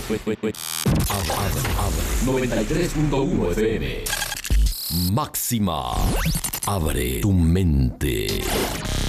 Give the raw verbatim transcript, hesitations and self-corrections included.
Abre, abre. noventa y tres punto uno F M. Máxima. Abre tu mente.